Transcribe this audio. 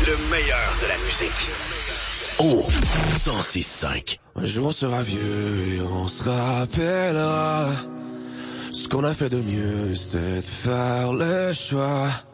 Le meilleur de la musique. Oh, 106.5. Un jour on sera vieux et on se rappellera. Ce qu'on a fait de mieux, c'était de faire le choix